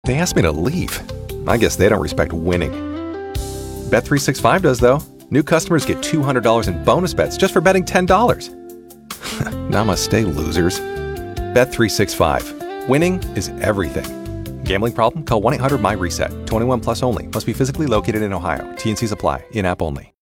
They asked me to leave. I guess they don't respect winning. Bet365 does, though. New customers get $200 in bonus bets just for betting $10. Namaste, losers. Bet365. Winning is everything. Gambling problem? Call 1-800-MY-RESET. 21 plus only. Must be physically located in Ohio. T&Cs apply. In-app only.